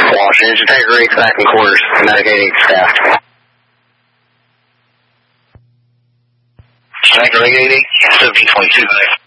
Washington, Detective Riggs back in quarters, medicating staff. Detective Riggs 80, 1722.